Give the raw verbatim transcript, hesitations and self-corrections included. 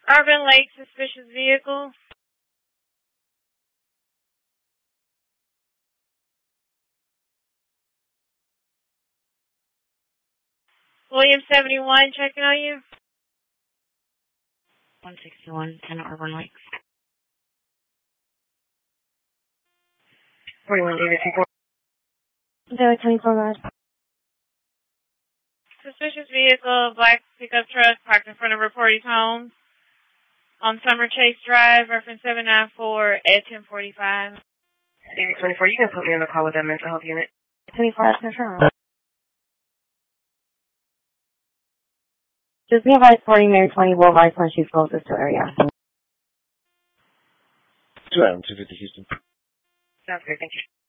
Urban Lake, suspicious vehicle. William seventy-one, checking on you. one sixty-one, ten Urban Lake. forty-one, David, twenty-four. David, twenty-four, guys. Suspicious vehicle, black pickup truck, parked in front of Reporty's home on Summer Chase Drive, reference seven nine four at ten forty-five. David, twenty-four, you can put me on the call with that mental health unit. twenty-four, that's confirmed. Just be advised, forty, Mary twenty, Boulevard, when she's closest to area. two Adam, two fifty Houston. Sounds good, thank you.